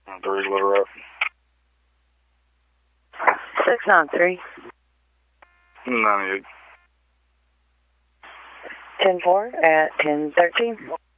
Three Little Rock. 693. 98. 10-4 at 1013.